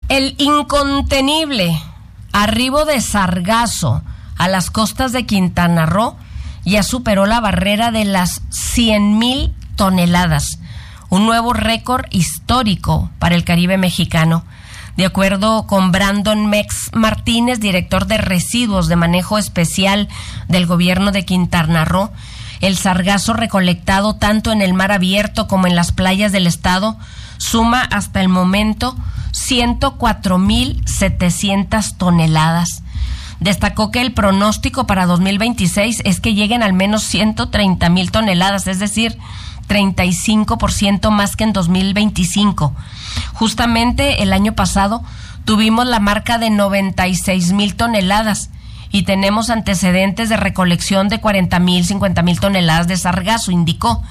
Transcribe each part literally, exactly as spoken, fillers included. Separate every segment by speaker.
Speaker 1: El incontenible arribo de sargazo a las costas de Quintana Roo ya superó la barrera de las cien mil toneladas, un nuevo récord histórico para el Caribe mexicano. De acuerdo con Brandon Mex Martínez, director de residuos de manejo especial del gobierno de Quintana Roo, el sargazo recolectado tanto en el mar abierto como en las playas del estado suma hasta el momento ciento cuatro mil setecientas toneladas. Destacó que el pronóstico para dos mil veintiséis es que lleguen al menos ciento treinta mil toneladas, es decir, treinta y cinco por ciento más que en dos mil veinticinco. Justamente el año pasado tuvimos la marca de noventa y seis mil toneladas y tenemos antecedentes de recolección de cuarenta mil, cincuenta mil toneladas de sargazo, indicó.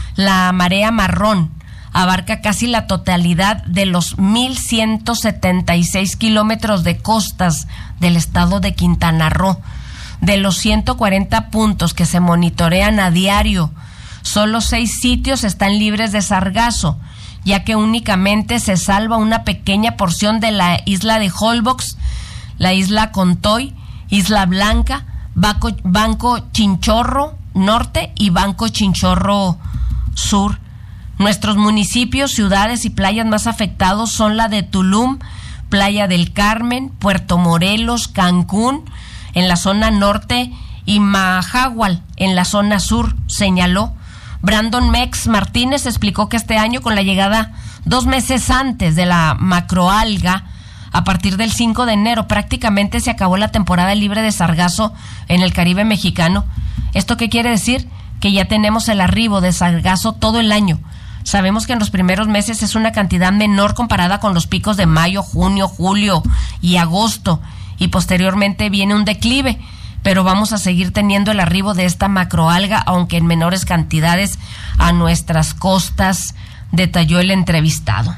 Speaker 1: La marea marrón abarca casi la totalidad de los mil ciento setenta y seis kilómetros de costas del estado de Quintana Roo. De los ciento cuarenta puntos que se monitorean a diario, solo seis sitios están libres de sargazo, ya que únicamente se salva una pequeña porción de la isla de Holbox, la isla Contoy, Isla Blanca, Banco, Banco Chinchorro Norte y Banco Chinchorro Sur. Nuestros municipios, ciudades y playas más afectados son la de Tulum, Playa del Carmen, Puerto Morelos, Cancún, en la zona norte, y Mahahual, en la zona sur, señaló. Brandon Mex Martínez explicó que este año, con la llegada dos meses antes de la macroalga, a partir del cinco de enero, prácticamente se acabó la temporada libre de sargazo en el Caribe mexicano. ¿Esto qué quiere decir? Que ya tenemos el arribo de sargazo todo el año. Sabemos que en los primeros meses es una cantidad menor comparada con los picos de mayo, junio, julio y agosto, y posteriormente viene un declive, pero vamos a seguir teniendo el arribo de esta macroalga, aunque en menores cantidades, a nuestras costas, detalló el entrevistado.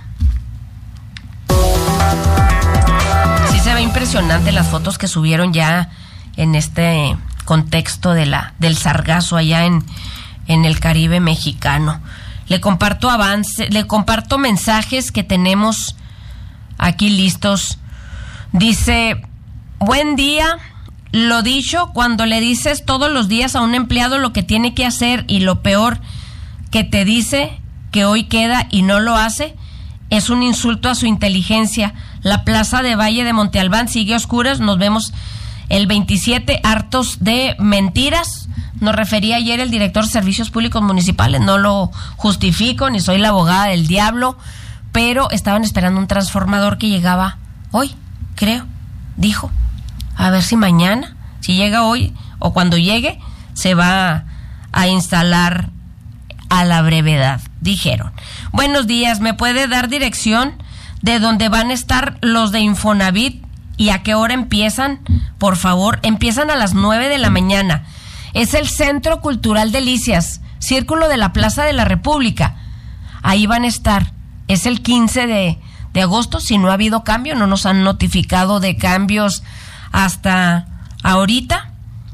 Speaker 1: Sí se ve impresionante las fotos que subieron ya en este contexto de la del sargazo allá en, en el Caribe mexicano. Le comparto avance, le comparto mensajes que tenemos aquí listos. Dice: buen día. Lo dicho, cuando le dices todos los días a un empleado lo que tiene que hacer y lo peor que te dice que hoy queda y no lo hace, es un insulto a su inteligencia. La plaza de Valle de Monte Albán sigue a oscuras. Nos vemos el veintisiete, hartos de mentiras. Nos refería ayer el director de Servicios Públicos Municipales. No lo justifico, ni soy la abogada del diablo, pero estaban esperando un transformador que llegaba hoy, creo, dijo. A ver si mañana, si llega hoy o cuando llegue, se va a instalar a la brevedad, dijeron. Buenos días, ¿me puede dar dirección de dónde van a estar los de Infonavit y a qué hora empiezan? Por favor, empiezan a las nueve de la mañana. Es el Centro Cultural Delicias, Círculo de la Plaza de la República. Ahí van a estar. Es el quince de agosto, si no ha habido cambio, no nos han notificado de cambios hasta ahorita.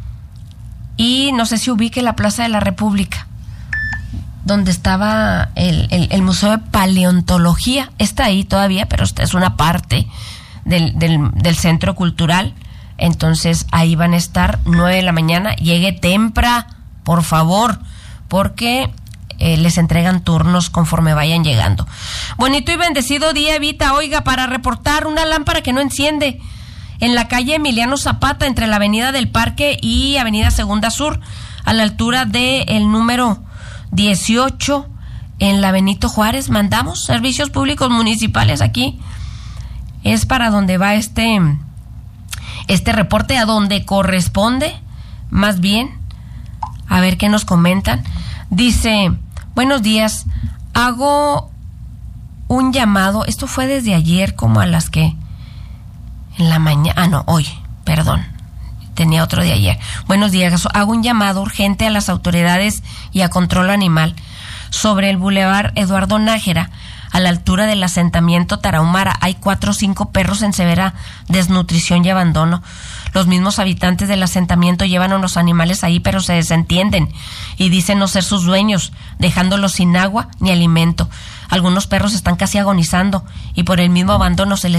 Speaker 1: Y no sé si ubique la Plaza de la República, donde estaba el, el, el Museo de Paleontología. Está ahí todavía, pero esta es una parte del, del, del centro cultural. Entonces ahí van a estar nueve de la mañana. Llegue temprano, por favor, porque eh, les entregan turnos conforme vayan llegando. Bonito y bendecido día, Evita. Oiga, para reportar una lámpara que no enciende en la calle Emiliano Zapata, entre la Avenida del Parque y Avenida Segunda Sur, a la altura del número dieciocho, en la Benito Juárez. Mandamos servicios públicos municipales aquí. Es para donde va este, este reporte, a donde corresponde, más bien. A ver qué nos comentan. Dice: buenos días, hago un llamado. Esto fue desde ayer, como a las que... en la mañana, ah no, hoy, perdón, tenía otro de ayer. Buenos días, hago un llamado urgente a las autoridades y a Control Animal sobre el Boulevard Eduardo Nájera, a la altura del asentamiento Tarahumara. Hay cuatro o cinco perros en severa desnutrición y abandono. Los mismos habitantes del asentamiento llevan a los animales ahí, pero se desentienden y dicen no ser sus dueños, dejándolos sin agua ni alimento. Algunos perros están casi agonizando y por el mismo abandono se les echan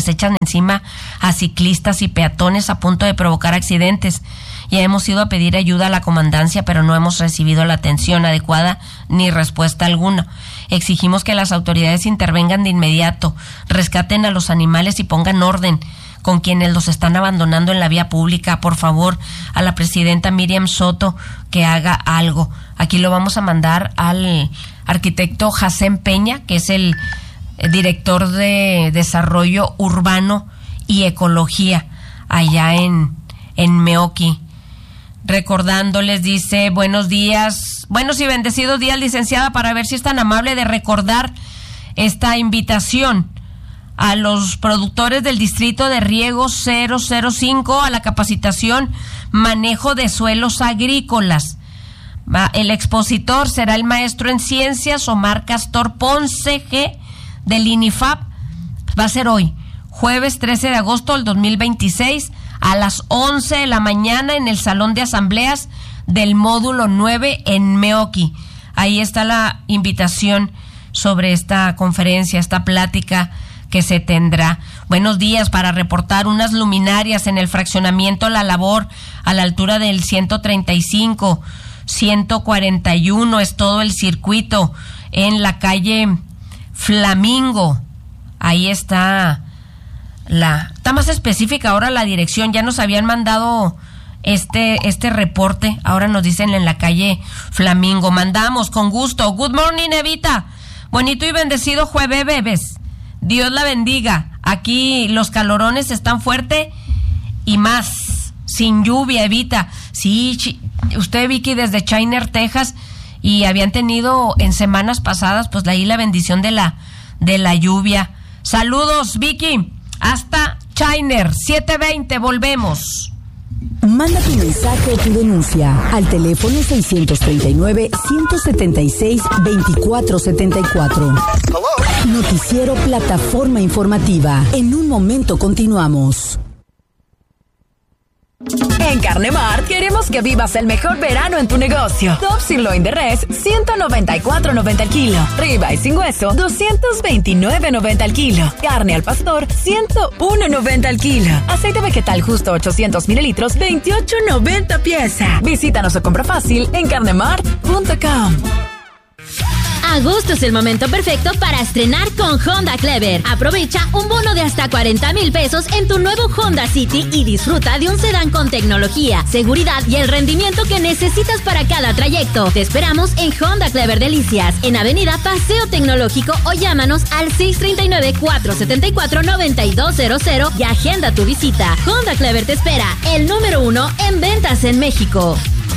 Speaker 1: encima a ciclistas y peatones a punto de provocar accidentes. Ya hemos ido a pedir ayuda a la comandancia, pero no hemos recibido la atención adecuada ni respuesta alguna. Exigimos que las autoridades intervengan de inmediato, rescaten a los animales y pongan orden con quienes los están abandonando en la vía pública. Por favor, a la presidenta Miriam Soto que haga algo. Aquí lo vamos a mandar al arquitecto Jacén Peña, que es el director de Desarrollo Urbano y Ecología allá en, en Meoqui. Recordándoles, dice, buenos días, buenos y bendecidos días, licenciada, para ver si es tan amable de recordar esta invitación a los productores del distrito de riego cero cero cinco a la capacitación manejo de suelos agrícolas. El expositor será el maestro en ciencias Omar Castor Ponce G del INIFAP. Va a ser hoy, jueves trece de agosto del dos mil veintiséis, a las once de la mañana en el Salón de Asambleas del Módulo nueve en Meoqui. Ahí está la invitación sobre esta conferencia, esta plática que se tendrá. Buenos días, para reportar unas luminarias en el fraccionamiento La Labor a la altura del ciento treinta y cinco, ciento cuarenta y uno, es todo el circuito en la calle Flamingo. Ahí está la, está más específica ahora la dirección. Ya nos habían mandado este, este reporte, ahora nos dicen en la calle Flamingo. Mandamos con gusto. Good morning, Evita. Bonito y bendecido jueves, bebés. Dios la bendiga. Aquí los calorones están fuertes y más, sin lluvia, Evita. Sí, chi, usted, Vicky, desde Chiner, Texas, y habían tenido en semanas pasadas, pues ahí la bendición de la, de la lluvia. Saludos, Vicky. Hasta Chiner, siete veinte, volvemos.
Speaker 2: Manda tu mensaje o tu denuncia al teléfono seiscientos treinta y nueve, ciento setenta y seis, veinticuatro setenta y cuatro. Noticiero Plataforma Informativa. En un momento continuamos.
Speaker 3: En Carnemart queremos que vivas el mejor verano en tu negocio. Top Sirloin de res, ciento noventa y cuatro noventa al kilo. Ribeye sin hueso, doscientos veintinueve noventa al kilo. Carne al pastor, ciento uno noventa al kilo. Aceite vegetal justo ochocientos mililitros, veintiocho noventa pieza. Visítanos o compra fácil en carnemart punto com.
Speaker 4: Agosto es el momento perfecto para estrenar con Honda Clever. Aprovecha un bono de hasta cuarenta mil pesos en tu nuevo Honda City y disfruta de un sedán con tecnología, seguridad y el rendimiento que necesitas para cada trayecto. Te esperamos en Honda Clever Delicias, en Avenida Paseo Tecnológico, o llámanos al seis tres nueve, cuatro siete cuatro, nueve dos cero cero y agenda tu visita. Honda Clever te espera, el número uno en ventas en México.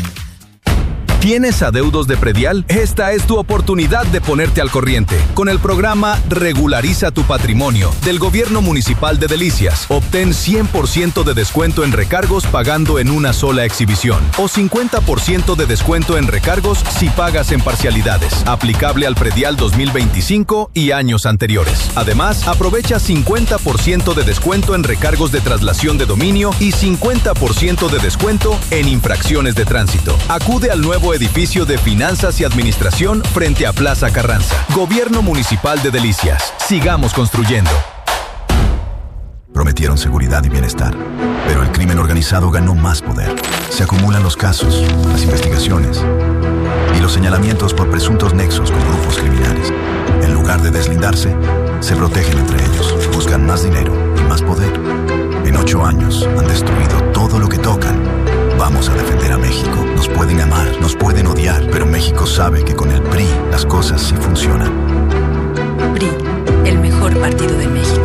Speaker 5: ¿Tienes adeudos de predial? Esta es tu oportunidad de ponerte al corriente. Con el programa Regulariza tu Patrimonio del Gobierno Municipal de Delicias, obtén cien por ciento de descuento en recargos pagando en una sola exhibición o cincuenta por ciento de descuento en recargos si pagas en parcialidades. Aplicable al predial dos mil veinticinco y años anteriores. Además, aprovecha cincuenta por ciento de descuento en recargos de traslación de dominio y cincuenta por ciento de descuento en infracciones de tránsito. Acude al nuevo edificio de Finanzas y Administración frente a Plaza Carranza. Gobierno Municipal de Delicias. Sigamos construyendo.
Speaker 6: Prometieron seguridad y bienestar, pero el crimen organizado ganó más poder. Se acumulan los casos, las investigaciones y los señalamientos por presuntos nexos con grupos criminales. En lugar de deslindarse, se protegen entre ellos, buscan más dinero y más poder. En ocho años han destruido todo lo que tocan. Vamos a defender a México. Nos pueden amar, nos pueden odiar, pero México sabe que con el P R I las cosas sí funcionan.
Speaker 7: P R I, el mejor partido de México.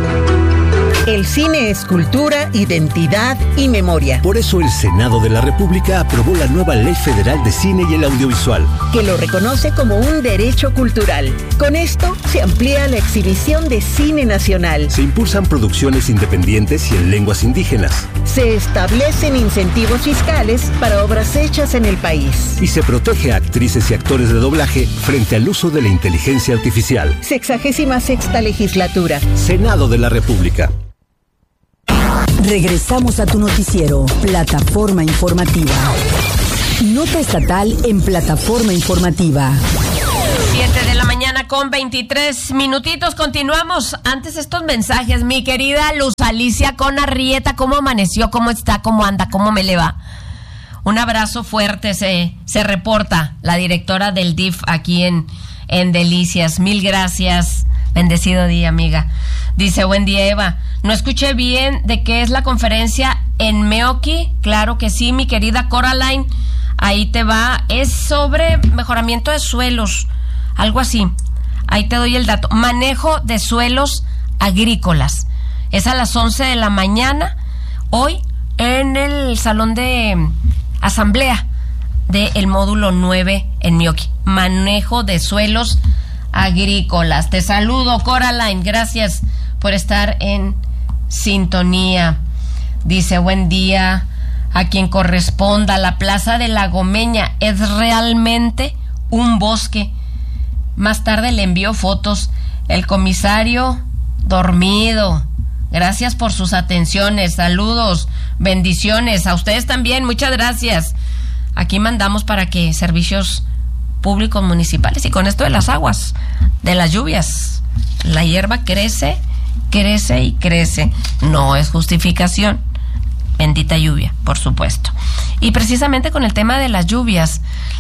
Speaker 8: El cine es cultura, identidad y memoria.
Speaker 9: Por eso el Senado de la República aprobó la nueva Ley Federal de Cine y el Audiovisual,
Speaker 8: que lo reconoce como un derecho cultural. Con esto se amplía la exhibición de cine nacional.
Speaker 9: Se impulsan producciones independientes y en lenguas indígenas.
Speaker 8: Se establecen incentivos fiscales para obras hechas en el país.
Speaker 9: Y se protege a actrices y actores de doblaje frente al uso de la inteligencia artificial.
Speaker 8: Sexagésima sexta legislatura.
Speaker 9: Senado de la República.
Speaker 2: Regresamos a tu noticiero, Plataforma Informativa. Nota estatal en Plataforma Informativa.
Speaker 1: Siete de la mañana mañana con veintitrés minutitos. Continuamos. Antes estos mensajes, mi querida Luz Alicia con Arrieta, ¿cómo amaneció? ¿Cómo está? ¿Cómo anda? ¿Cómo me le va? Un abrazo fuerte, se, se reporta la directora del D I F aquí en, en Delicias. Mil gracias. Bendecido día, amiga. Dice, buen día, Eva. No escuché bien de qué es la conferencia en Meoki. Claro que sí, mi querida Coraline. Ahí te va. Es sobre mejoramiento de suelos. Algo así. Ahí te doy el dato. Manejo de suelos agrícolas. Es a las once de la mañana. Hoy en el salón de asamblea del módulo nueve en Meoki. Manejo de suelos agrícolas. Te saludo, Coraline. Gracias por estar en sintonía. Dice, buen día a quien corresponda. La Plaza de la Gomeña es realmente un bosque. Más tarde le envió fotos. El comisario dormido. Gracias por sus atenciones. Saludos, bendiciones. A ustedes también, muchas gracias. Aquí mandamos para que servicios públicos municipales, y con esto de las aguas, de las lluvias, la hierba crece, crece y crece. No es justificación. Bendita lluvia, por supuesto. Y precisamente con el tema de las lluvias,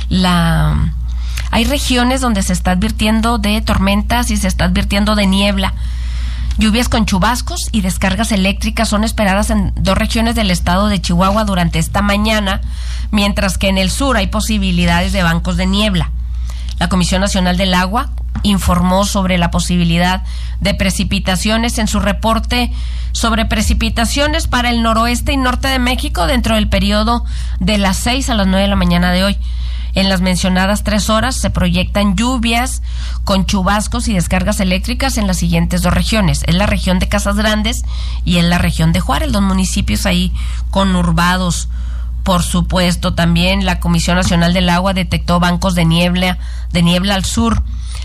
Speaker 1: la... hay regiones donde se está advirtiendo de tormentas y se está advirtiendo de niebla. Lluvias con chubascos y descargas eléctricas son esperadas en dos regiones del estado de Chihuahua durante esta mañana, mientras que en el sur hay posibilidades de bancos de niebla. La Comisión Nacional del Agua informó sobre la posibilidad de precipitaciones en su reporte sobre precipitaciones para el noroeste y norte de México dentro del periodo de las seis a las nueve de la mañana de hoy. En las mencionadas tres horas se proyectan lluvias con chubascos y descargas eléctricas en las siguientes dos regiones. Es la región de Casas Grandes y en la región de Juárez, los municipios ahí conurbados. Por supuesto, también la Comisión Nacional del Agua detectó bancos de niebla, de niebla al sur.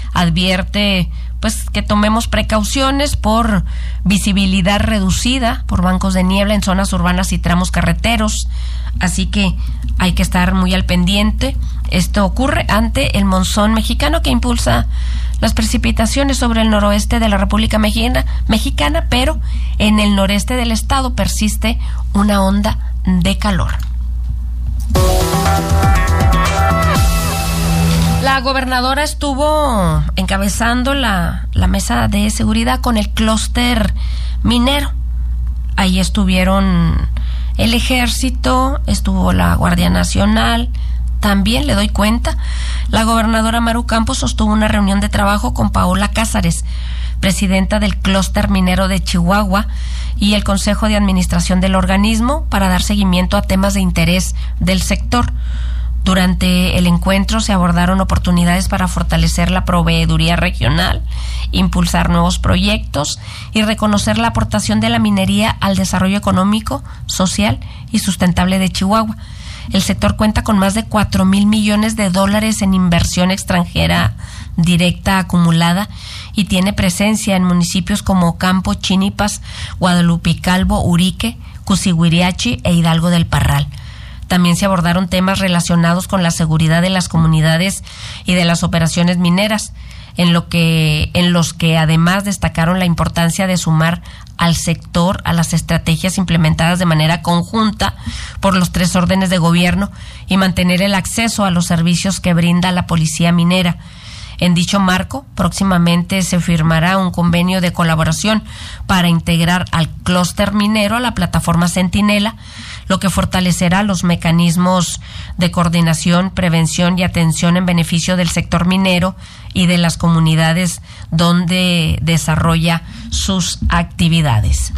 Speaker 1: Advierte pues que tomemos precauciones por visibilidad reducida por bancos de niebla en zonas urbanas y tramos carreteros. Así que hay que estar muy al pendiente. Esto ocurre ante el monzón mexicano que impulsa las precipitaciones sobre el noroeste de la República Mexicana, mexicana, pero en el noreste del estado persiste una onda de calor. La gobernadora estuvo encabezando la, la mesa de seguridad con el clúster minero. Ahí estuvieron el ejército, estuvo la Guardia Nacional, también le doy cuenta. La gobernadora Maru Campos sostuvo una reunión de trabajo con Paola Cázares, presidenta del clúster minero de Chihuahua, y el Consejo de Administración del organismo para dar seguimiento a temas de interés del sector. Durante el encuentro se abordaron oportunidades para fortalecer la proveeduría regional, impulsar nuevos proyectos y reconocer la aportación de la minería al desarrollo económico, social y sustentable de Chihuahua. El sector cuenta con más de cuatro mil millones de dólares en inversión extranjera directa acumulada y tiene presencia en municipios como Campo, Chinipas, Guadalupe Calvo, Urique, Cusihuiriachi e Hidalgo del Parral. También se abordaron temas relacionados con la seguridad de las comunidades y de las operaciones mineras, en lo que, en los que además destacaron la importancia de sumar al sector a las estrategias implementadas de manera conjunta por los tres órdenes de gobierno y mantener el acceso a los servicios que brinda la policía minera. En dicho marco, próximamente se firmará un convenio de colaboración para integrar al clúster minero a la plataforma Centinela, lo que fortalecerá los mecanismos de coordinación, prevención y atención en beneficio del sector minero y de las comunidades donde desarrolla sus actividades.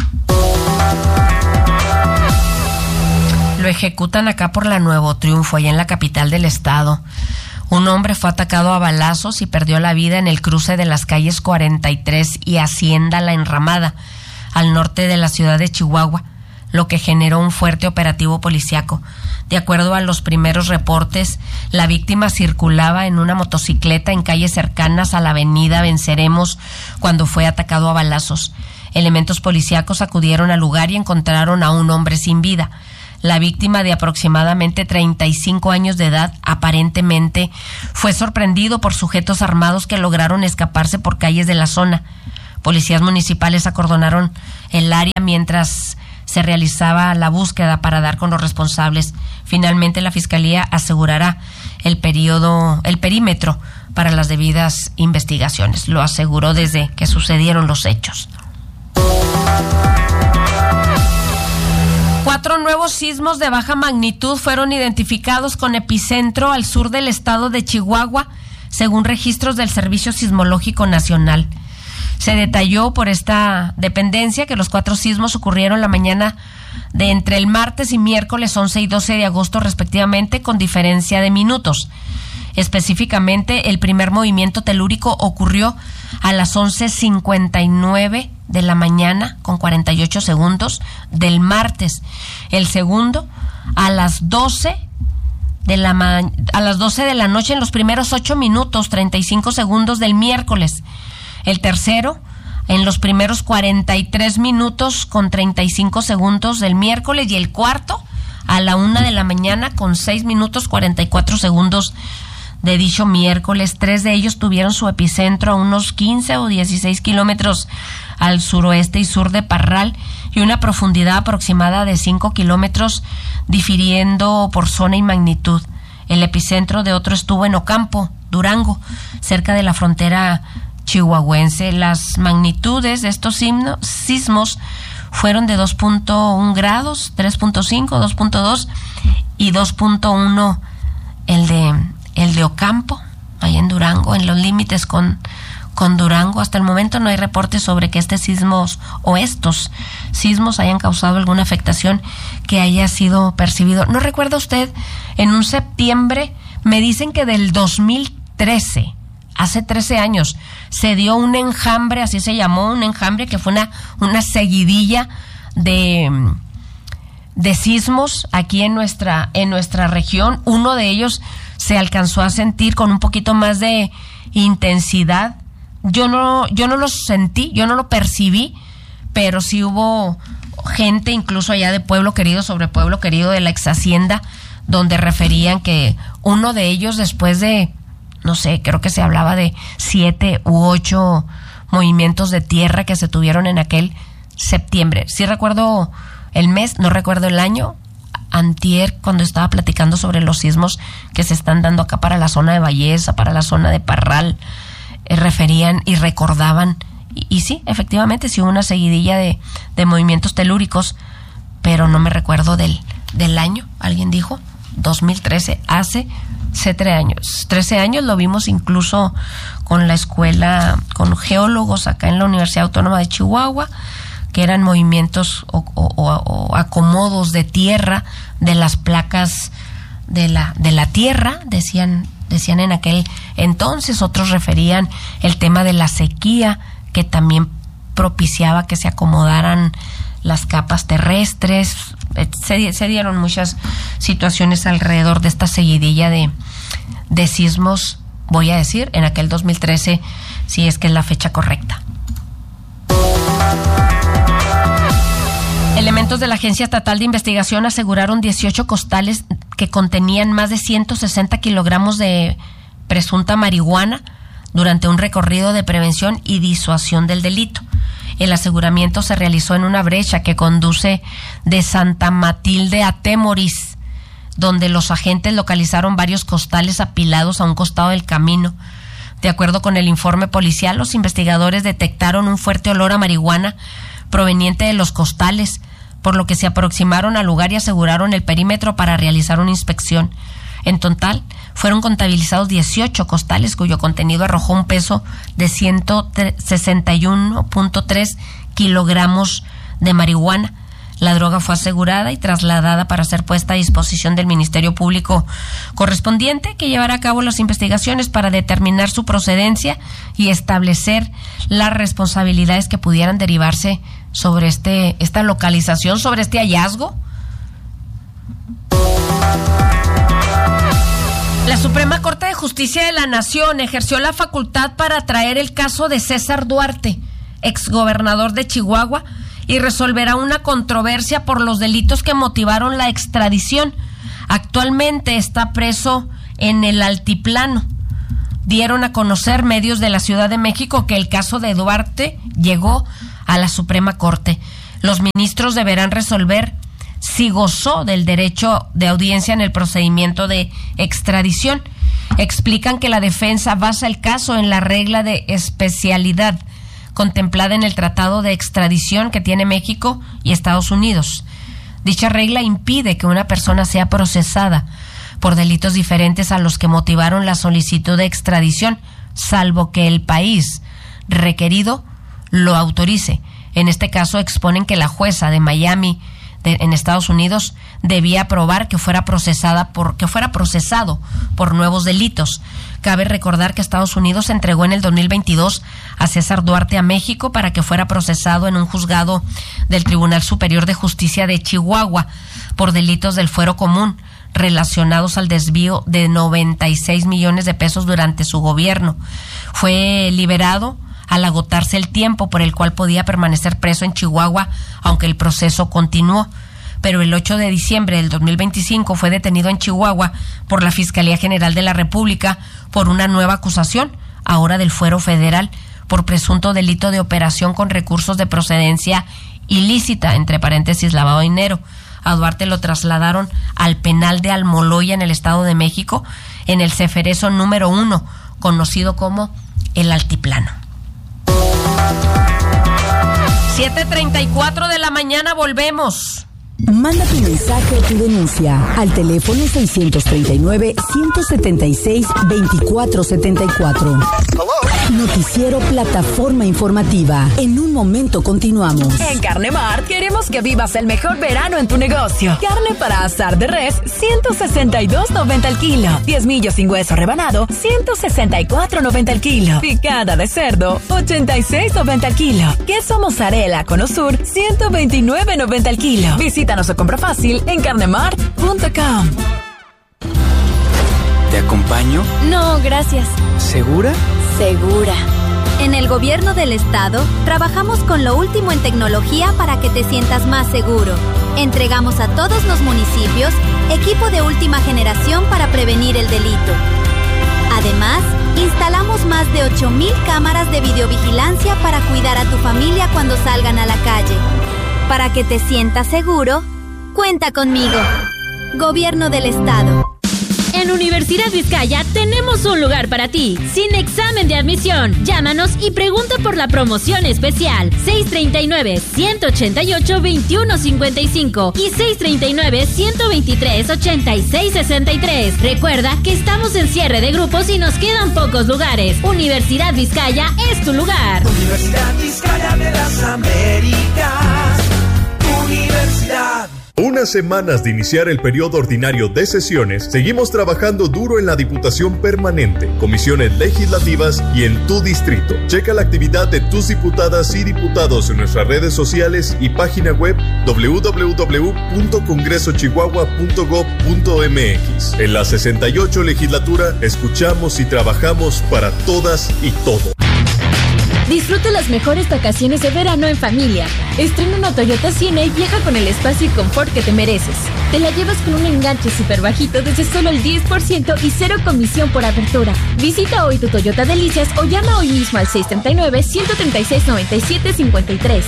Speaker 1: Lo ejecutan acá por la Nuevo Triunfo, allá en la capital del estado. Un hombre fue atacado a balazos y perdió la vida en el cruce de las calles cuarenta y tres y Hacienda La Enramada, al norte de la ciudad de Chihuahua, lo que generó un fuerte operativo policiaco. De acuerdo a los primeros reportes, la víctima circulaba en una motocicleta en calles cercanas a la avenida Venceremos cuando fue atacado a balazos. Elementos policíacos acudieron al lugar y encontraron a un hombre sin vida. La víctima, de aproximadamente treinta y cinco años de edad, aparentemente fue sorprendido por sujetos armados que lograron escaparse por calles de la zona. Policías municipales acordonaron el área mientras se realizaba la búsqueda para dar con los responsables. Finalmente, la Fiscalía asegurará el periodo, el perímetro para las debidas investigaciones. Lo aseguró desde que sucedieron los hechos. Cuatro nuevos sismos de baja magnitud fueron identificados con epicentro al sur del estado de Chihuahua, según registros del Servicio Sismológico Nacional. Se detalló por esta dependencia que los cuatro sismos ocurrieron la mañana de entre el martes y miércoles once y doce de agosto respectivamente, con diferencia de minutos. Específicamente, el primer movimiento telúrico ocurrió a las once cincuenta y nueve de la mañana con cuarenta y ocho segundos del martes. El segundo a las doce de la ma- a las doce de la noche en los primeros ocho minutos treinta y cinco segundos del miércoles. El tercero en los primeros cuarenta y tres minutos con treinta y cinco segundos del miércoles, y el cuarto a la una de la mañana con seis minutos cuarenta y cuatro segundos de dicho miércoles. Tres de ellos tuvieron su epicentro a unos quince o dieciséis kilómetros al suroeste y sur de Parral, y una profundidad aproximada de cinco kilómetros, difiriendo por zona y magnitud. El epicentro de otro estuvo en Ocampo, Durango, cerca de la frontera chihuahuense. Las magnitudes de estos sismos, sismos fueron de dos punto uno grados, tres punto cinco, dos punto dos y dos punto uno el de el de Ocampo, ahí en Durango, en los límites con, con Durango. Hasta el momento no hay reportes sobre que este sismos o estos sismos hayan causado alguna afectación que haya sido percibido. ¿No recuerda usted? En un septiembre, me dicen que del dos mil trece, hace trece años, se dio un enjambre, así se llamó, un enjambre que fue una, una seguidilla de, de sismos aquí en nuestra, en nuestra región. Uno de ellos se alcanzó a sentir con un poquito más de intensidad. Yo no, yo no lo sentí, yo no lo percibí, pero sí hubo gente, incluso allá de Pueblo Querido, sobre Pueblo Querido, de la ex hacienda, donde referían que uno de ellos, después de, no sé, creo que se hablaba de siete u ocho movimientos de tierra que se tuvieron en aquel septiembre. Sí recuerdo el mes, no recuerdo el año. Antier, cuando estaba platicando sobre los sismos que se están dando acá para la zona de Valleza, para la zona de Parral, eh, referían y recordaban, y, y sí, efectivamente, sí hubo una seguidilla de, de movimientos telúricos, pero no me recuerdo del, del año. Alguien dijo dos mil trece, hace trece años. trece años lo vimos incluso con la escuela, con geólogos acá en la Universidad Autónoma de Chihuahua, que eran movimientos o, o, o acomodos de tierra de las placas de la de la tierra, decían decían en aquel entonces. Otros referían el tema de la sequía, que también propiciaba que se acomodaran las capas terrestres. Se, se dieron muchas situaciones alrededor de esta seguidilla de, de sismos, voy a decir, en aquel dos mil trece, si es que es la fecha correcta. Elementos de la Agencia Estatal de Investigación aseguraron dieciocho costales que contenían más de ciento sesenta kilogramos de presunta marihuana durante un recorrido de prevención y disuasión del delito. El aseguramiento se realizó en una brecha que conduce de Santa Matilde a Temoris, donde los agentes localizaron varios costales apilados a un costado del camino. De acuerdo con el informe policial, los investigadores detectaron un fuerte olor a marihuana proveniente de los costales, por lo que se aproximaron al lugar y aseguraron el perímetro para realizar una inspección. En total, fueron contabilizados dieciocho costales cuyo contenido arrojó un peso de ciento sesenta y uno punto tres kilogramos de marihuana. La droga fue asegurada y trasladada para ser puesta a disposición del Ministerio Público correspondiente, que llevará a cabo las investigaciones para determinar su procedencia y establecer las responsabilidades que pudieran derivarse sobre este esta localización, sobre este hallazgo. La Suprema Corte de Justicia de la Nación ejerció la facultad para traer el caso de César Duarte, exgobernador de Chihuahua, y resolverá una controversia por los delitos que motivaron la extradición. Actualmente está preso en el Altiplano. Dieron a conocer medios de la Ciudad de México que el caso de Duarte llegó a la Suprema Corte. Los ministros deberán resolver si gozó del derecho de audiencia en el procedimiento de extradición. Explican que la defensa basa el caso en la regla de especialidad contemplada en el Tratado de Extradición que tiene México y Estados Unidos. Dicha regla impide que una persona sea procesada por delitos diferentes a los que motivaron la solicitud de extradición, salvo que el país requerido lo autorice. En este caso exponen que la jueza de Miami de, en Estados Unidos debía probar que fuera procesada por que fuera procesado por nuevos delitos. Cabe recordar que Estados Unidos entregó en el dos mil veintidós a César Duarte a México para que fuera procesado en un juzgado del Tribunal Superior de Justicia de Chihuahua por delitos del fuero común relacionados al desvío de noventa y seis millones de pesos durante su gobierno. Fue liberado al agotarse el tiempo por el cual podía permanecer preso en Chihuahua, aunque el proceso continuó. Pero el ocho de diciembre del dos mil veinticinco fue detenido en Chihuahua por la Fiscalía General de la República por una nueva acusación, ahora del fuero federal, por presunto delito de operación con recursos de procedencia ilícita, entre paréntesis, lavado de dinero. A Duarte lo trasladaron al penal de Almoloya en el Estado de México, en el Ceferezo número uno, conocido como el Altiplano. siete treinta y cuatro de la mañana, volvemos.
Speaker 2: Manda tu mensaje o tu denuncia al teléfono seiscientos treinta y nueve, ciento setenta y seis, veinticuatro setenta y cuatro. Noticiero Plataforma Informativa. En un momento continuamos.
Speaker 3: En Carne Mart queremos que vivas el mejor verano en tu negocio. Carne para asar de res, ciento sesenta y dos noventa el kilo. Diezmillo sin hueso rebanado, ciento sesenta y cuatro noventa el kilo. Picada de cerdo, ochenta y seis noventa el kilo. Queso mozzarella Cono Sur, ciento veintinueve noventa el kilo. Visítanos o compra fácil en carnemart punto com.
Speaker 10: ¿Te acompaño?
Speaker 4: No, gracias.
Speaker 10: ¿Segura?
Speaker 4: Segura. En el gobierno del estado, trabajamos con lo último en tecnología para que te sientas más seguro. Entregamos a todos los municipios equipo de última generación para prevenir el delito. Además, instalamos más de ocho mil cámaras de videovigilancia para cuidar a tu familia cuando salgan a la calle. Para que te sientas seguro, cuenta conmigo. Gobierno del estado.
Speaker 11: En Universidad Vizcaya tenemos un lugar para ti, sin examen de admisión. Llámanos y pregunta por la promoción especial seis treinta y nueve, ciento ochenta y ocho, veintiuno cincuenta y cinco y seis treinta y nueve, ciento veintitrés, ochenta y seis sesenta y tres. Recuerda que estamos en cierre de grupos y nos quedan pocos lugares. Universidad Vizcaya es tu lugar.
Speaker 12: Universidad Vizcaya de las Américas. Universidad.
Speaker 13: Unas semanas de iniciar el periodo ordinario de sesiones, seguimos trabajando duro en la Diputación Permanente, comisiones legislativas y en tu distrito. Checa la actividad de tus diputadas y diputados en nuestras redes sociales y página web doble u doble u doble u punto congreso chihuahua punto gob punto eme equis. En la sesenta y ocho legislatura, escuchamos y trabajamos para todas y todos.
Speaker 11: Disfruta las mejores vacaciones de verano en familia. Estrena una Toyota Siena y viaja con el espacio y confort que te mereces. Te la llevas con un enganche súper bajito desde solo el diez por ciento y cero comisión por apertura. Visita hoy tu Toyota Delicias o llama hoy mismo al seis treinta y nueve, ciento treinta y seis, noventa y siete cincuenta y tres.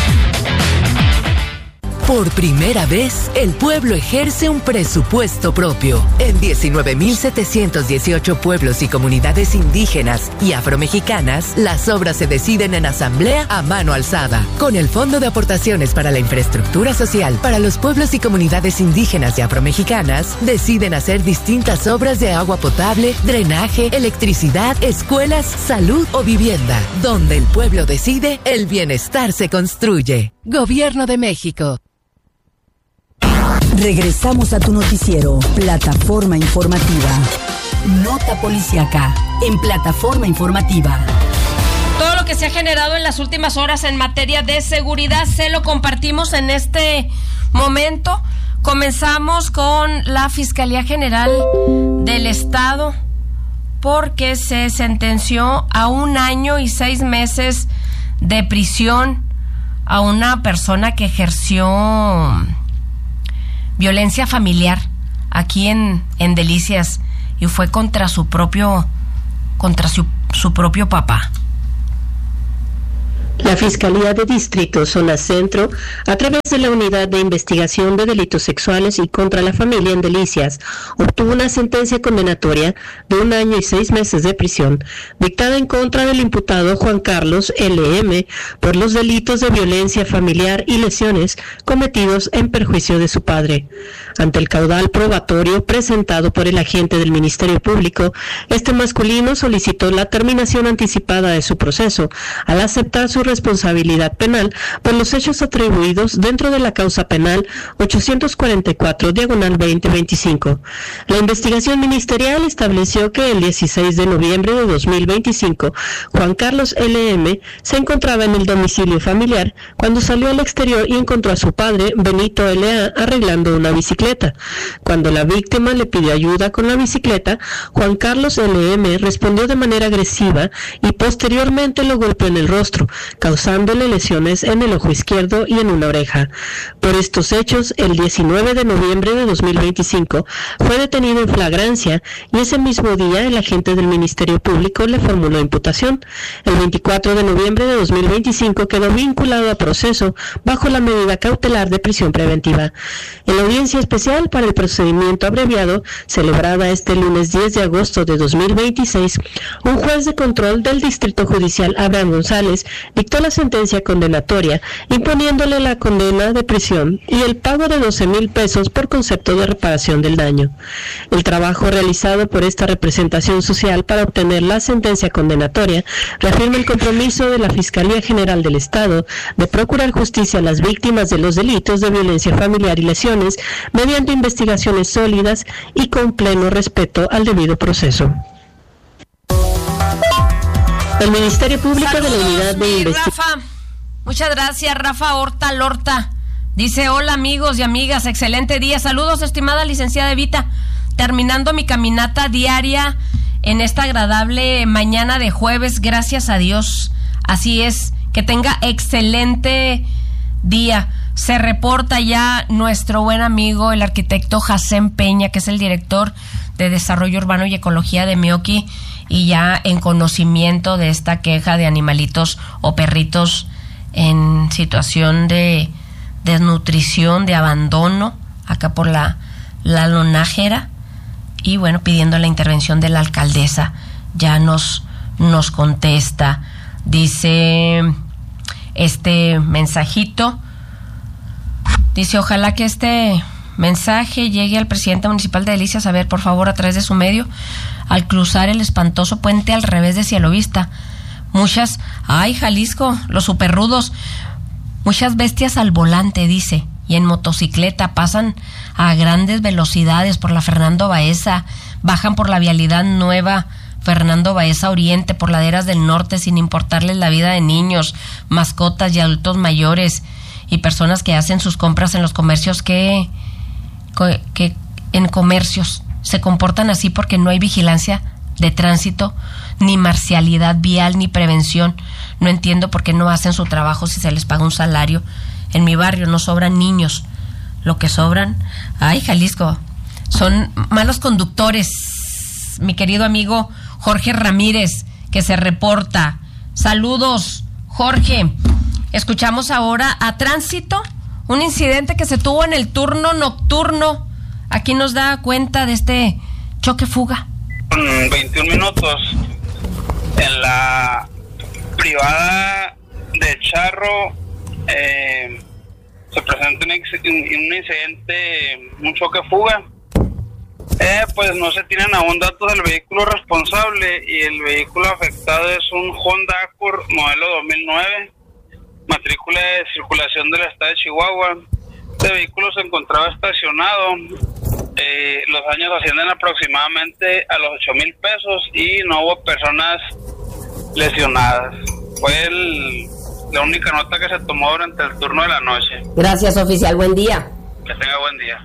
Speaker 14: Por primera vez, el pueblo ejerce un presupuesto propio. En diecinueve mil setecientos dieciocho pueblos y comunidades indígenas y afromexicanas, las obras se deciden en asamblea a mano alzada. Con el Fondo de Aportaciones para la Infraestructura Social para los pueblos y comunidades indígenas y afromexicanas, deciden hacer distintas obras de agua potable, drenaje, electricidad, escuelas, salud o vivienda. Donde el pueblo decide, el bienestar se construye. Gobierno de México.
Speaker 2: Regresamos a tu noticiero, Plataforma Informativa. Nota policíaca en Plataforma Informativa.
Speaker 1: Todo lo que se ha generado en las últimas horas en materia de seguridad se lo compartimos en este momento. Comenzamos con la Fiscalía General del Estado porque se sentenció a un año y seis meses de prisión a una persona que ejerció violencia familiar aquí en, en Delicias y fue contra su propio contra su, su propio papá.
Speaker 10: La Fiscalía de Distrito Zona Centro, a través de la Unidad de Investigación de Delitos Sexuales y contra la Familia en Delicias, obtuvo una sentencia condenatoria de un año y seis meses de prisión, dictada en contra del imputado Juan Carlos L M por los delitos de violencia familiar y lesiones cometidos en perjuicio de su padre. Ante el caudal probatorio presentado por el agente del Ministerio Público, este masculino solicitó la terminación anticipada de su proceso al aceptar su responsabilidad penal por los hechos atribuidos dentro de la causa penal ochocientos cuarenta y cuatro diagonal veinte veinticinco. La investigación ministerial estableció que el dieciséis de noviembre de dos mil veinticinco, Juan Carlos L M se encontraba en el domicilio familiar cuando salió al exterior y encontró a su padre, Benito L A, arreglando una bicicleta. Cuando la víctima le pidió ayuda con la bicicleta, Juan Carlos L M respondió de manera agresiva y posteriormente lo golpeó en el rostro, causándole lesiones en el ojo izquierdo y en una oreja. Por estos hechos, el diecinueve de noviembre de dos mil veinticinco fue detenido en flagrancia y ese mismo día el agente del Ministerio Público le formuló imputación. El veinticuatro de noviembre de dos mil veinticinco quedó vinculado a proceso bajo la medida cautelar de prisión preventiva. En la audiencia especial para el procedimiento abreviado, celebrada este lunes diez de agosto de dos mil veintiséis, un juez de control del Distrito Judicial Abraham González dictó la sentencia condenatoria, imponiéndole la condena de prisión y el pago de doce mil pesos por concepto de reparación del daño. El trabajo realizado por esta representación social para obtener la sentencia condenatoria reafirma el compromiso de la Fiscalía General del Estado de procurar justicia a las víctimas de los delitos de violencia familiar y lesiones mediante investigaciones sólidas y con pleno respeto al debido proceso. El Ministerio Público
Speaker 1: Saludos,
Speaker 10: de la Unidad de Investigación.
Speaker 1: Muchas gracias, Rafa Horta Lorta. Dice, hola amigos y amigas, excelente día. Saludos, estimada licenciada Evita. Terminando mi caminata diaria en esta agradable mañana de jueves, gracias a Dios. Así es, que tenga excelente día. Se reporta ya nuestro buen amigo, el arquitecto Jacén Peña, que es el director de Desarrollo Urbano y Ecología de Meoqui, y ya en conocimiento de esta queja de animalitos o perritos en situación de desnutrición, de abandono, acá por la, la Lonájera, y bueno, pidiendo la intervención de la alcaldesa. Ya nos, nos contesta, dice este mensajito, dice, ojalá que este mensaje llegue al presidente municipal de Delicias, a ver, por favor, a través de su medio, al cruzar el espantoso puente al revés de Cielovista. Muchas, ay, Jalisco, los superrudos, muchas bestias al volante, dice, y en motocicleta pasan a grandes velocidades por la Fernando Baeza, bajan por la vialidad nueva Fernando Baeza Oriente, por laderas del norte, sin importarles la vida de niños, mascotas y adultos mayores, y personas que hacen sus compras en los comercios que, que en comercios se comportan así porque no hay vigilancia de tránsito, ni marcialidad vial, ni prevención. No entiendo por qué no hacen su trabajo si se les paga un salario. En mi barrio no sobran niños, lo que sobran, ay, Jalisco, son malos conductores. Mi querido amigo Jorge Ramírez, que se reporta. Saludos, Jorge. Escuchamos ahora a Tránsito, un incidente que se tuvo en el turno nocturno. Aquí nos da cuenta de este choque fuga.
Speaker 15: veintiún minutos en la privada de Charro eh, se presenta un, ex, un, un incidente, un choque fuga. Eh, pues no se tienen aún datos del vehículo responsable y el vehículo afectado es un Honda Accord modelo dos mil nueve, matrícula de circulación del estado de Chihuahua. Este vehículo se encontraba estacionado, eh, los daños ascienden aproximadamente a los ocho mil pesos y no hubo personas lesionadas. Fue el, la única nota que se tomó durante el turno de la noche.
Speaker 1: Gracias, oficial, buen día.
Speaker 15: Que tenga buen día.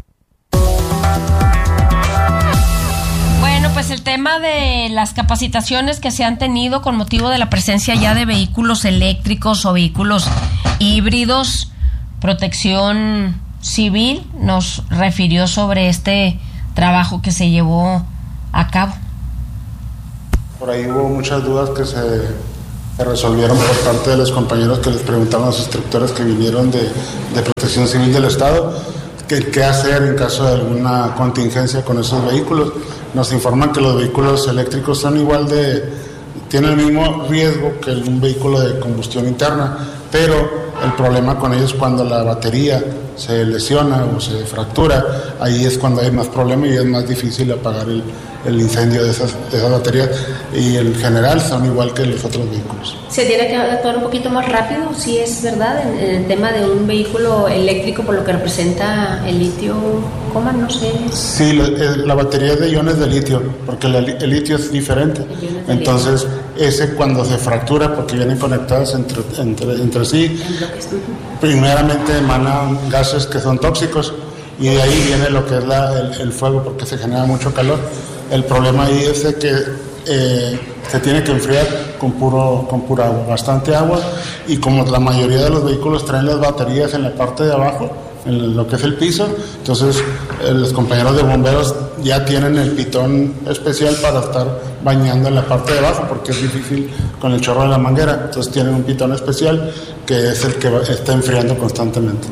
Speaker 1: Bueno, pues el tema de las capacitaciones que se han tenido con motivo de la presencia ya de vehículos eléctricos o vehículos híbridos. Protección Civil nos refirió sobre este trabajo que se llevó a cabo.
Speaker 16: Por ahí hubo muchas dudas que se, se resolvieron por parte de los compañeros que les preguntaron a los instructores que vinieron de, de Protección Civil del Estado qué, qué hacer en caso de alguna contingencia con esos vehículos. Nos informan que los vehículos eléctricos son igual de, tienen el mismo riesgo que un vehículo de combustión interna, pero el problema con ellos es cuando la batería se lesiona o se fractura, ahí es cuando hay más problema y es más difícil apagar el, el incendio de esas, de esas baterías, y en general son igual que los otros vehículos.
Speaker 17: ¿Se tiene que actuar un poquito más rápido? Sí, es verdad, en, en el tema de un vehículo eléctrico por lo que representa el litio, ¿cómo? No sé.
Speaker 16: Sí, la, la batería es de iones de litio, porque la, el litio es diferente. Entonces, ese cuando se fractura, porque vienen conectadas entre, entre, entre sí, primeramente emanan gases que son tóxicos, y de ahí viene lo que es la, el, el fuego, porque se genera mucho calor. El problema ahí es de que eh, se tiene que enfriar con puro con pura agua, bastante agua, y como la mayoría de los vehículos traen las baterías en la parte de abajo, en lo que es el piso, entonces eh, los compañeros de bomberos ya tienen el pitón especial para estar bañando en la parte de abajo, porque es difícil con el chorro de la manguera, entonces tienen un pitón especial que es el que va, está enfriando constantemente.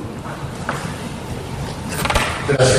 Speaker 16: Gracias.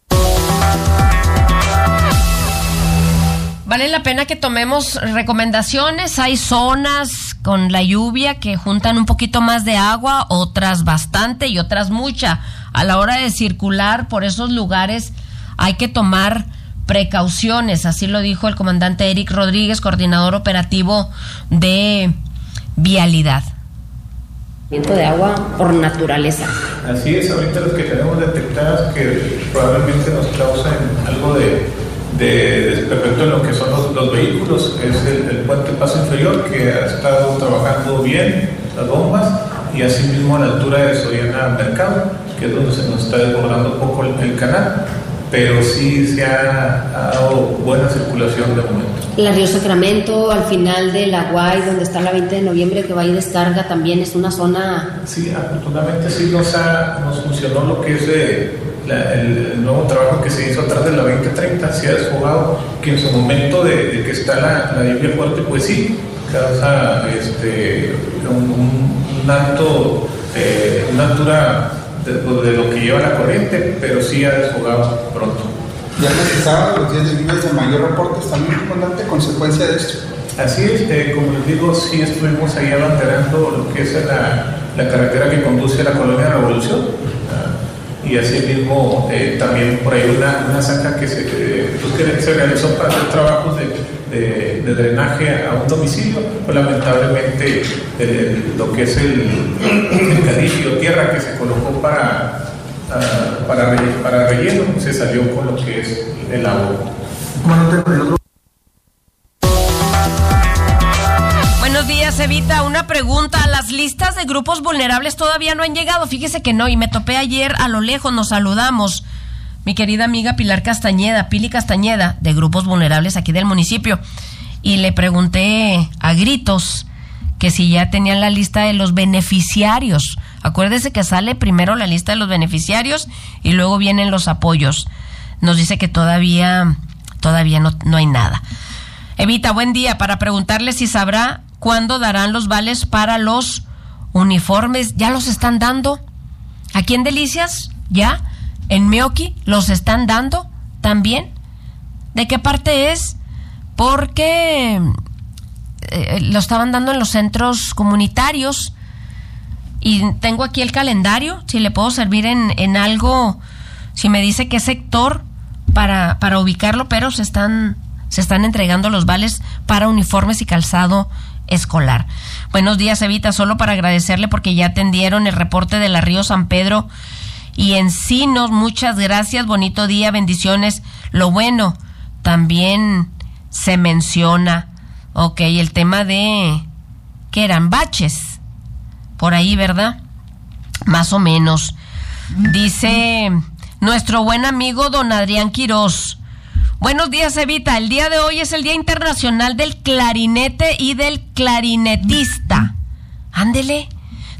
Speaker 1: Vale la pena que tomemos recomendaciones. Hay zonas con la lluvia que juntan un poquito más de agua, otras bastante y otras mucha. A la hora de circular por esos lugares hay que tomar precauciones, así lo dijo el comandante Eric Rodríguez, coordinador operativo de Vialidad.
Speaker 17: De agua por naturaleza.
Speaker 18: Así es, ahorita los que tenemos detectadas que probablemente nos causan algo de, de desperfecto en lo que son los, los vehículos, es el, el puente paso inferior, que ha estado trabajando bien las bombas, y asimismo a la altura de Soriana Mercado, que es donde se nos está desbordando un poco el, el canal, pero sí se ha, ha dado buena circulación de momento.
Speaker 17: La Río Sacramento, al final de la Guay, donde está la veinte de noviembre, que va y descarga, también es una zona...
Speaker 18: Sí, afortunadamente sí nos, ha, nos funcionó lo que es eh, la, el, el nuevo trabajo que se hizo atrás de la veinte treinta, se ha desfogado, que en su momento de, de que está la, la lluvia fuerte, pues sí, causa este, un, un, un alto, eh, una altura de, de lo que lleva la corriente, pero sí ha desfogado pronto.
Speaker 19: Ya necesitaba los días de lluvias de mayor reportes, también importante consecuencia de esto.
Speaker 18: Así es, eh, como les digo, sí estuvimos ahí abanderando lo que es la, la carretera que conduce a la colonia Revolución, ¿ah? Y así mismo eh, también por ahí una, una zanja que se, eh, pues que se realizó para hacer trabajos de, de, de drenaje a un domicilio, pues lamentablemente eh, lo que es el, el cadillo, tierra que se colocó para... Uh, para, re, para relleno, se salió con lo que es el agua.
Speaker 1: Buenos días, Evita. Una pregunta. ¿Las listas de grupos vulnerables todavía no han llegado? Fíjese que no, y me topé ayer a lo lejos, nos saludamos. Mi querida amiga Pilar Castañeda, Pili Castañeda, de grupos vulnerables aquí del municipio, y le pregunté a gritos que si ya tenían la lista de los beneficiarios. Acuérdese que sale primero la lista de los beneficiarios y luego vienen los apoyos. Nos dice que todavía todavía no, no hay nada. Evita, buen día. Para preguntarle si sabrá cuándo darán los vales para los uniformes. ¿Ya los están dando? ¿Aquí en Delicias? ¿Ya? ¿En Meoqui los están dando también? ¿De qué parte es? Porque eh, lo estaban dando en los centros comunitarios. Y tengo aquí el calendario, si le puedo servir en, en algo, si me dice qué sector para, para ubicarlo, pero se están, se están entregando los vales para uniformes y calzado escolar. Buenos días, Evita, solo para agradecerle porque ya atendieron el reporte de la Río San Pedro y Encinos. Muchas gracias, bonito día, bendiciones. Lo bueno, también se menciona, ok, el tema de, ¿qué eran? Baches. Por ahí, ¿verdad? Más o menos. Dice nuestro buen amigo don Adrián Quirós. Buenos días, Evita. El día de hoy es el Día Internacional del Clarinete y del Clarinetista. Ándele.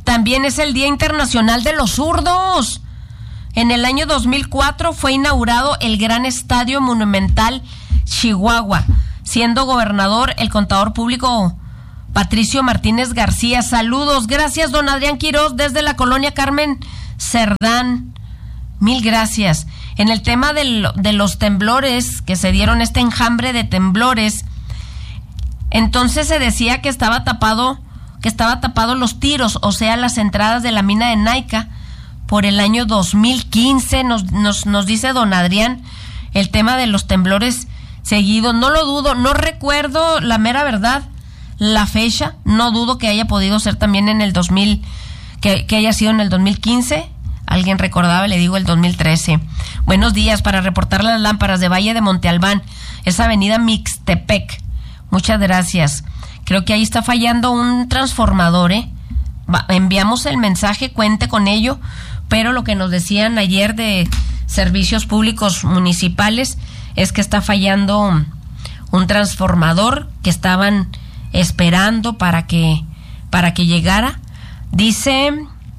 Speaker 1: también es el Día Internacional de los Zurdos. En el año dos mil cuatro fue inaugurado el Gran Estadio Monumental Chihuahua, siendo gobernador el contador público Patricio Martínez García. Saludos, gracias don Adrián Quiroz desde la colonia Carmen Cerdán. Mil gracias. En el tema del, de los temblores que se dieron, este enjambre de temblores, entonces se decía que estaba tapado, que estaba tapado los tiros, o sea, las entradas de la mina de Naica por el año dos mil quince, nos, nos, nos dice don Adrián, el tema de los temblores seguidos. No lo dudo, no recuerdo la mera verdad, la fecha, no dudo que haya podido ser también en el dos mil, que, que haya sido en el dos mil quince. Alguien recordaba, le digo, el dos mil trece. Buenos días, para reportar las lámparas de Valle de Monte Albán, es avenida Mixtepec. Muchas gracias. Creo que ahí está fallando un transformador, ¿eh? Va, enviamos el mensaje, cuente con ello, pero lo que nos decían ayer de servicios públicos municipales es que está fallando un transformador que estaban esperando para que, para que llegara. Dice...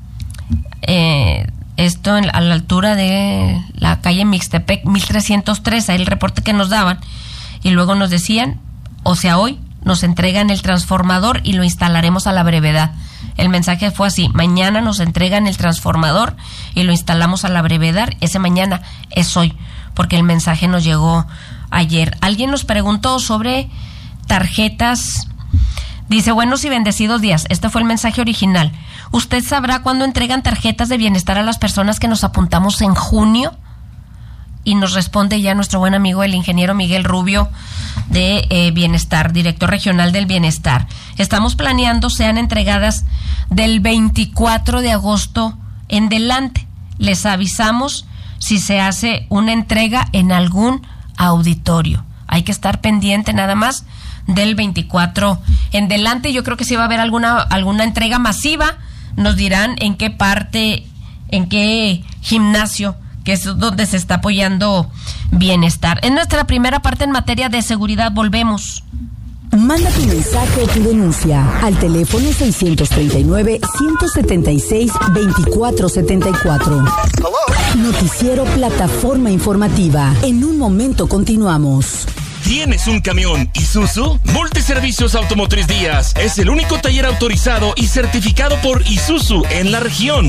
Speaker 1: Eh, esto en, a la altura de la calle Mixtepec, mil trescientos tres, ahí el reporte que nos daban, y luego nos decían, o sea, hoy nos entregan el transformador y lo instalaremos a la brevedad. El mensaje fue así: mañana nos entregan el transformador y lo instalamos a la brevedad. Ese mañana es hoy, porque el mensaje nos llegó ayer. Alguien nos preguntó sobre tarjetas. Dice, buenos y bendecidos días. Este fue el mensaje original. ¿Usted sabrá cuándo entregan tarjetas de bienestar a las personas que nos apuntamos en junio? Y nos responde ya nuestro buen amigo el ingeniero Miguel Rubio de eh, Bienestar, director regional del Bienestar. Estamos planeando sean entregadas del veinticuatro de agosto en delante. Les avisamos si se hace una entrega en algún auditorio. Hay que estar pendiente nada más del veinticuatro en delante. Yo creo que si va a haber alguna alguna entrega masiva, nos dirán en qué parte, en qué gimnasio, que es donde se está apoyando Bienestar. En nuestra primera parte en materia de seguridad, volvemos.
Speaker 2: Manda tu mensaje o tu denuncia al teléfono seiscientos treinta y nueve, ciento setenta y seis, veinticuatro setenta y cuatro. Noticiero Plataforma Informativa. En un momento continuamos.
Speaker 20: ¿Tienes un camión Isuzu? Multiservicios Automotriz Díaz es el único taller autorizado y certificado por Isuzu en la región.